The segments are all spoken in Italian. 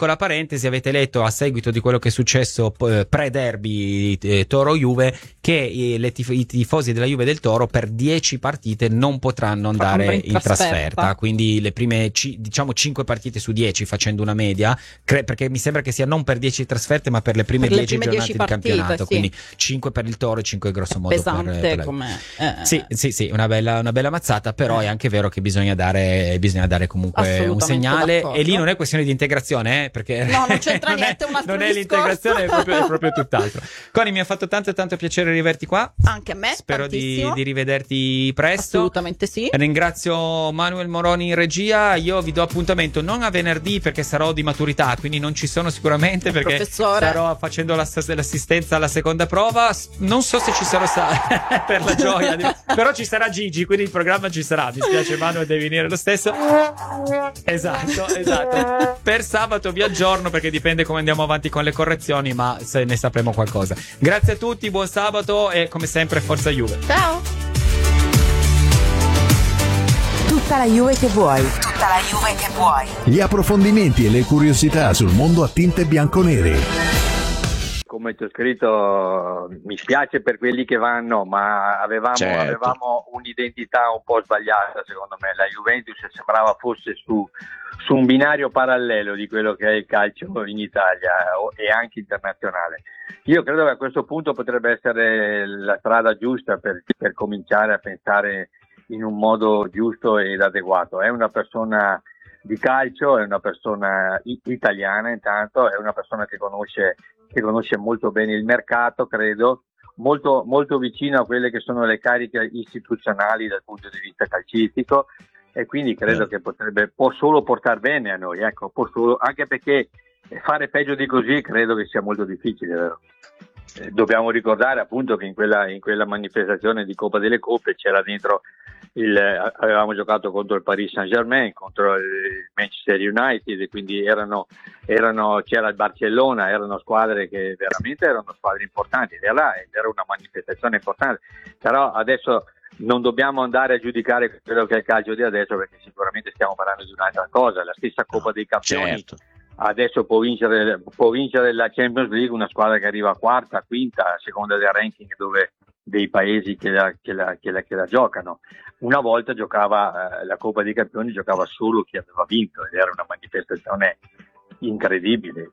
piccola parentesi, avete letto a seguito di quello che è successo pre-derby Toro-Juve che i tifosi della Juve del Toro per 10 partite non potranno andare in trasferta, quindi le prime 5 partite su 10 facendo una media, perché mi sembra che sia non per 10 trasferte ma per le prime 10 giornate di campionato, quindi 5 per il Toro e 5 grosso modo pesante per la... come sì, una bella mazzata, però è anche vero che bisogna dare comunque un segnale, d'accordo. E lì non è questione di integrazione, perché no, non c'entra niente, un altro non è discorso. L'integrazione, è proprio tutt'altro. Coni, mi ha fatto tanto piacere rivederti qua, anche a me, spero di rivederti presto, assolutamente sì. Ringrazio Manuel Moroni in regia, io vi do appuntamento non a venerdì perché sarò di maturità, quindi non ci sono sicuramente perché professore. Starò facendo l'assistenza alla seconda prova, non so se ci sarò per la gioia però ci sarà Gigi, quindi il programma ci sarà, mi spiace Manuel, devi venire lo stesso. Esatto. Per sabato vi aggiorno perché dipende come andiamo avanti con le correzioni, ma se ne sapremo qualcosa. Grazie a tutti, buon sabato e come sempre forza Juve. Ciao. Tutta la Juve che vuoi. Gli approfondimenti e le curiosità sul mondo a tinte bianconere. Come ti ho scritto, mi spiace per quelli che vanno, ma avevamo un'identità un po' sbagliata secondo me. La Juventus sembrava fosse su un binario parallelo di quello che è il calcio in Italia e anche internazionale. Io credo che a questo punto potrebbe essere la strada giusta per cominciare a pensare in un modo giusto ed adeguato. È una persona di calcio, è una persona italiana intanto, è una persona che conosce molto bene il mercato, credo, molto, molto vicino a quelle che sono le cariche istituzionali dal punto di vista calcistico, e quindi credo che può solo portare bene a noi, anche perché fare peggio di così credo che sia molto difficile, vero? Dobbiamo ricordare appunto che in quella manifestazione di Coppa delle Coppe c'era dentro avevamo giocato contro il Paris Saint-Germain, contro il Manchester United, e quindi c'era il Barcellona, erano squadre che veramente erano squadre importanti, era una manifestazione importante, però adesso non dobbiamo andare a giudicare quello che è il calcio di adesso, perché sicuramente stiamo parlando di un'altra cosa. La stessa Coppa dei Campioni, certo. Adesso può vincere la Champions League una squadra che arriva quarta, quinta, a seconda del ranking dei paesi che la giocano. Una volta giocava la Coppa dei Campioni, giocava solo chi aveva vinto, ed era una manifestazione incredibile.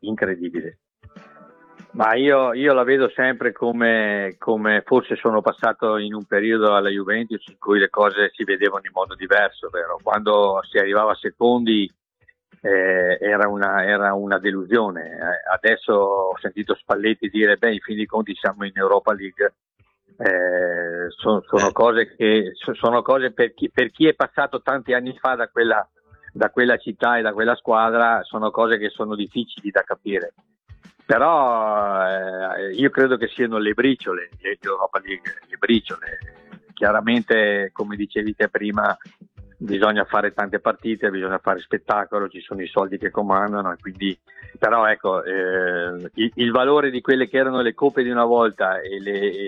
Ma io la vedo sempre come forse sono passato in un periodo alla Juventus in cui le cose si vedevano in modo diverso, vero? Quando si arrivava secondi era una delusione. Adesso ho sentito Spalletti dire in fin dei conti siamo in Europa League. Sono cose per chi è passato tanti anni fa da quella città e da quella squadra, sono cose che sono difficili da capire. Però io credo che siano le briciole, l'Europa League, le briciole. Chiaramente, come dicevi te prima, bisogna fare tante partite, bisogna fare spettacolo, ci sono i soldi che comandano, e quindi, però ecco, il valore di quelle che erano le coppe di una volta e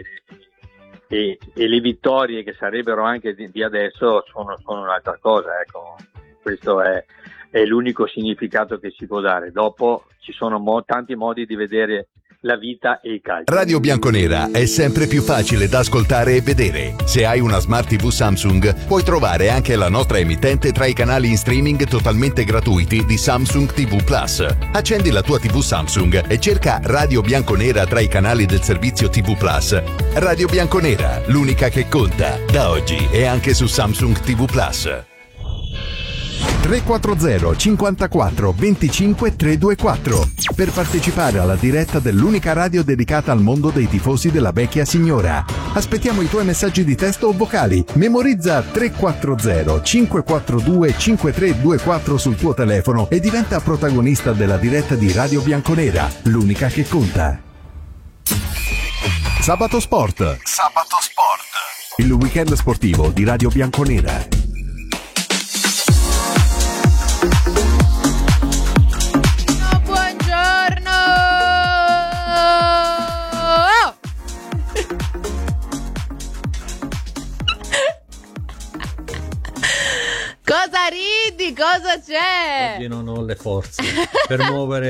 le vittorie che sarebbero anche di adesso sono un'altra cosa, ecco. Questo è l'unico significato che si può dare. Dopo ci sono tanti modi di vedere la vita e il calcio. Radio Bianconera è sempre più facile da ascoltare e vedere. Se hai una Smart TV Samsung, puoi trovare anche la nostra emittente tra i canali in streaming totalmente gratuiti di Samsung TV Plus. Accendi la tua TV Samsung e cerca Radio Bianconera tra i canali del servizio TV Plus. Radio Bianconera, l'unica che conta. Da oggi è anche su Samsung TV Plus. 340 54 25 324 per partecipare alla diretta dell'unica radio dedicata al mondo dei tifosi della vecchia signora. Aspettiamo i tuoi messaggi di testo o vocali. Memorizza 340 542 5324 sul tuo telefono e diventa protagonista della diretta di Radio Bianconera, l'unica che conta. Sabato Sport. Il weekend sportivo di Radio Bianconera. Cosa ridi? Cosa c'è? Oggi non ho le forze per muovere